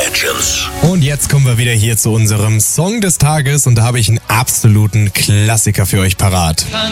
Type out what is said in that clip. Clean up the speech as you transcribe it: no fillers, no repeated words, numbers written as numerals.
Legends. Und jetzt kommen wir wieder hier zu unserem Song des Tages und da habe ich einen absoluten Klassiker für euch parat.